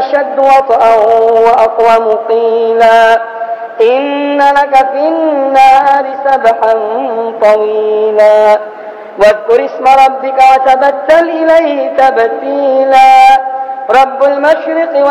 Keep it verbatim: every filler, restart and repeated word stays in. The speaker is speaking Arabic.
أشد وطئا وأقوم قيلا إن لك في النار سبحا طويلا واذكر اسم ربك وتبتل إليه تبتيلا رب المشرق